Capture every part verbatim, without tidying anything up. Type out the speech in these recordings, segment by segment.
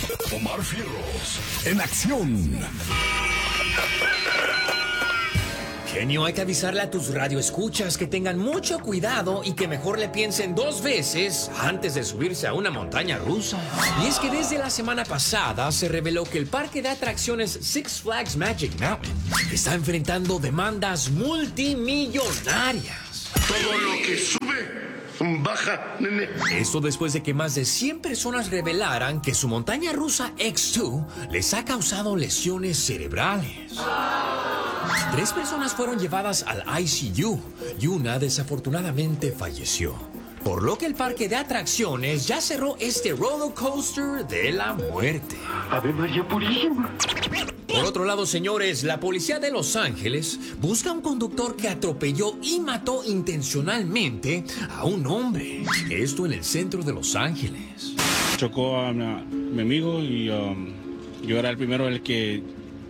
Omar Fierros, en acción. Genio, hay que avisarle a tus radioescuchas que tengan mucho cuidado y que mejor le piensen dos veces antes de subirse a una montaña rusa. Y es que desde la semana pasada se reveló que el parque de atracciones Six Flags Magic Mountain está enfrentando demandas multimillonarias. Todo lo que sube, baja, nene. Esto después de que más de cien personas revelaran que su montaña rusa X dos les ha causado lesiones cerebrales. Tres personas fueron llevadas al I C U y una desafortunadamente falleció. Por lo que el parque de atracciones ya cerró este roller coaster de la muerte. Ave María Purísima. Por otro lado, señores, la policía de Los Ángeles busca a un conductor que atropelló y mató intencionalmente a un hombre. Esto en el centro de Los Ángeles. Chocó a mi, a mi amigo y um, yo era el primero el que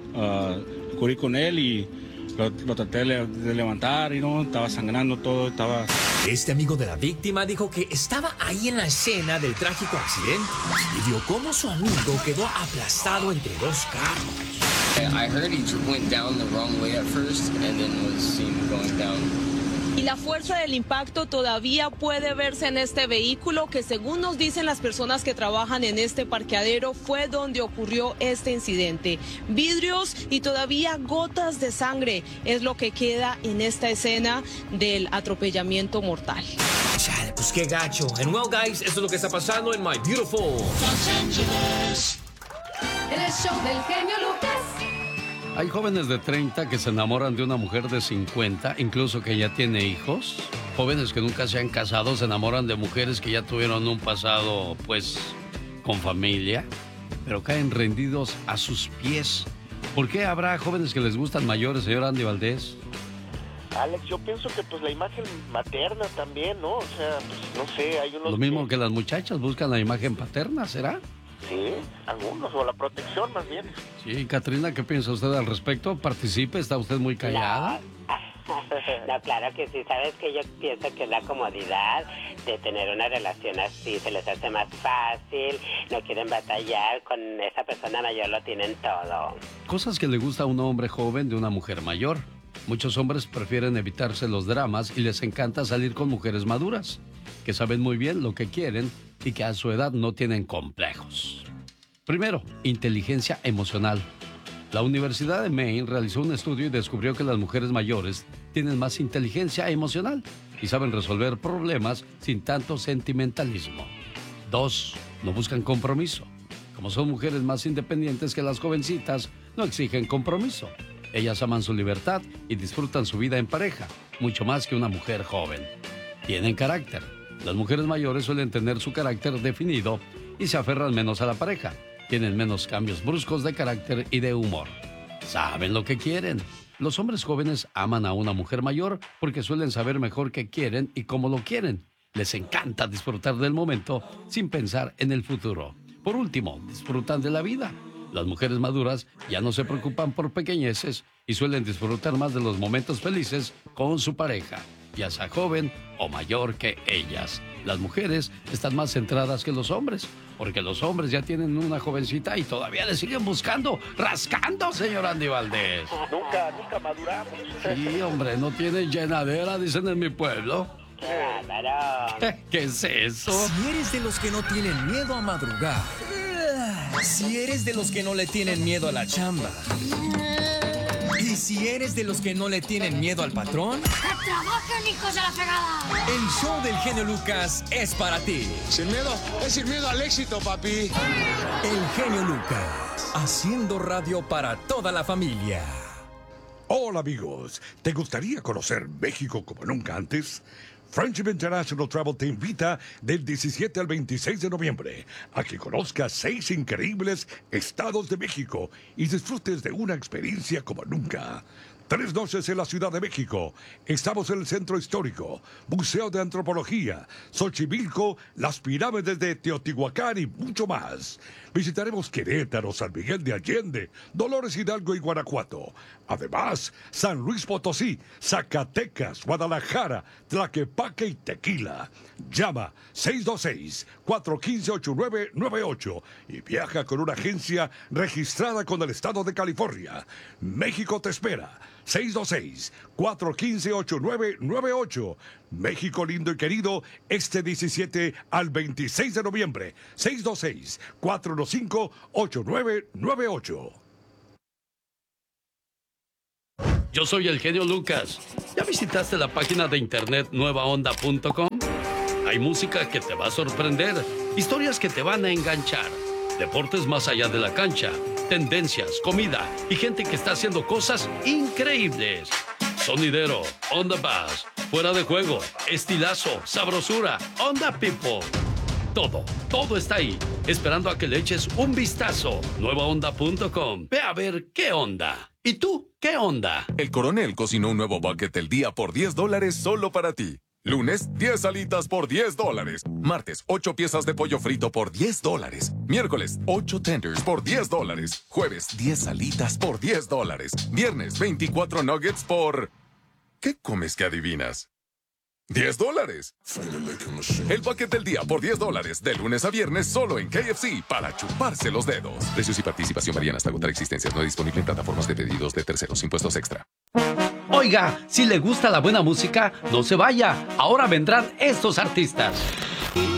uh, corrí con él y lo, lo traté de, de levantar y no, estaba sangrando todo, estaba... Este amigo de la víctima dijo que estaba ahí en la escena del trágico accidente y vio cómo su amigo quedó aplastado entre dos carros. I heard he went down the wrong way at first and then was seen going down. Y la fuerza del impacto todavía puede verse en este vehículo que, según nos dicen las personas que trabajan en este parqueadero, fue donde ocurrió este incidente. Vidrios y todavía gotas de sangre es lo que queda en esta escena del atropellamiento mortal. Chale, pues qué gacho. And well, guys, esto es lo que está pasando en My Beautiful Los Angeles. En el show del genio Lucas. Hay jóvenes de treinta que se enamoran de una mujer de cincuenta, incluso que ya tiene hijos. Jóvenes que nunca se han casado se enamoran de mujeres que ya tuvieron un pasado, pues, con familia, pero caen rendidos a sus pies. ¿Por qué habrá jóvenes que les gustan mayores, señor Andy Valdés? Alex, yo pienso que pues la imagen materna también, ¿no? O sea, pues no sé, hay unos... Lo mismo que, que las muchachas buscan la imagen paterna, ¿será? Sí, algunos, o la protección más bien. Sí, Catrina, ¿qué piensa usted al respecto? ¿Participe? ¿Está usted muy callada? No, no, claro que sí. Sabes que yo pienso que es la comodidad de tener una relación así, se les hace más fácil, no quieren batallar, con esa persona mayor lo tienen todo. Cosas que le gusta a un hombre joven de una mujer mayor. Muchos hombres prefieren evitarse los dramas y les encanta salir con mujeres maduras, que saben muy bien lo que quieren y que a su edad no tienen complejos. Primero, inteligencia emocional. La Universidad de Maine realizó un estudio y descubrió que las mujeres mayores tienen más inteligencia emocional y saben resolver problemas sin tanto sentimentalismo. Dos, no buscan compromiso. Como son mujeres más independientes que las jovencitas, no exigen compromiso. Ellas aman su libertad y disfrutan su vida en pareja, mucho más que una mujer joven. Tienen carácter. Las mujeres mayores suelen tener su carácter definido y se aferran menos a la pareja. Tienen menos cambios bruscos de carácter y de humor. Saben lo que quieren. Los hombres jóvenes aman a una mujer mayor porque suelen saber mejor qué quieren y cómo lo quieren. Les encanta disfrutar del momento sin pensar en el futuro. Por último, disfrutan de la vida. Las mujeres maduras ya no se preocupan por pequeñeces y suelen disfrutar más de los momentos felices con su pareja, ya sea joven o mayor que ellas. Las mujeres están más centradas que los hombres, porque los hombres ya tienen una jovencita y todavía le siguen buscando, rascando, señor Andy Valdés. Nunca, nunca maduramos. Sí, hombre, no tiene llenadera, dicen en mi pueblo. Claro. ¿Qué es eso? Si eres de los que no tienen miedo a madrugar, si eres de los que no le tienen miedo a la chamba, y si eres de los que no le tienen miedo al patrón, ¡que trabajen, hijos de la fregada! el show del genio Lucas es para ti. Sin miedo, es sin miedo al éxito, papi. El genio Lucas, haciendo radio para toda la familia. Hola amigos, ¿te gustaría conocer México como nunca antes? Friendship International Travel te invita del diecisiete al veintiséis de noviembre a que conozcas seis increíbles estados de México y disfrutes de una experiencia como nunca. Tres noches en la Ciudad de México. Estamos en el Centro Histórico, Museo de Antropología, Xochimilco, las pirámides de Teotihuacán y mucho más. Visitaremos Querétaro, San Miguel de Allende, Dolores Hidalgo y Guanajuato. Además, San Luis Potosí, Zacatecas, Guadalajara, Tlaquepaque y Tequila. Llama seis dos seis, cuatro uno cinco, ocho nueve nueve ocho y viaja con una agencia registrada con el estado de California. México te espera. seis dos seis, cuatro uno cinco, ocho nueve nueve ocho. México lindo y querido, este diecisiete al veintiséis de noviembre. seis dos seis, cuatro uno cinco, ocho nueve nueve ocho. Yo soy el genio Lucas. ¿Ya visitaste la página de internet nueva onda punto com? Hay música que te va a sorprender, historias que te van a enganchar, deportes más allá de la cancha, tendencias, comida y gente que está haciendo cosas increíbles. Sonidero, Onda Bass, fuera de juego, estilazo, sabrosura, Onda People. Todo, todo está ahí, esperando a que le eches un vistazo. nueva onda punto com. Ve a ver qué onda. ¿Y tú, qué onda? El Coronel cocinó un nuevo bucket del día por diez dólares solo para ti. Lunes, diez alitas por diez dólares. Martes, ocho piezas de pollo frito por diez dólares. Miércoles, ocho tenders por diez dólares. Jueves, diez alitas por diez dólares. Viernes, veinticuatro nuggets por... ¿Qué comes que adivinas? diez dólares. El bucket del día por diez dólares. De lunes a viernes solo en K F C para chuparse los dedos. Precios y participación varían hasta agotar existencias. No disponible en plataformas de pedidos de terceros. Impuestos extra. Oiga, si le gusta la buena música, no se vaya. Ahora vendrán estos artistas.